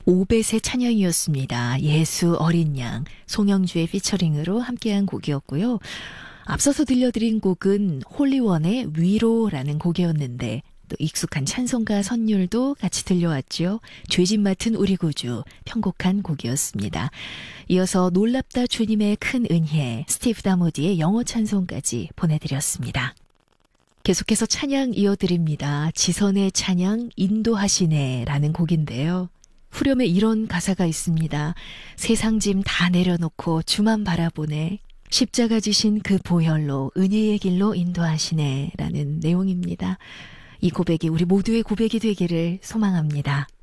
오벳의 찬양이었습니다. 예수 어린 양, 송영주의 피처링으로 함께한 곡이었고요. 앞서서 들려드린 곡은 홀리원의 위로라는 곡이었는데 또 익숙한 찬송가 선율도 같이 들려왔죠. 죄짐 맡은 우리 구주, 편곡한 곡이었습니다. 이어서 놀랍다 주님의 큰 은혜, 스티브 다모디의 영어 찬송까지 보내드렸습니다. 계속해서 찬양 이어드립니다. 지선의 찬양 인도하시네 라는 곡인데요. 후렴에 이런 가사가 있습니다. 세상 짐 다 내려놓고 주만 바라보네. 십자가 지신 그 보혈로 은혜의 길로 인도하시네 라는 내용입니다. 이 고백이 우리 모두의 고백이 되기를 소망합니다.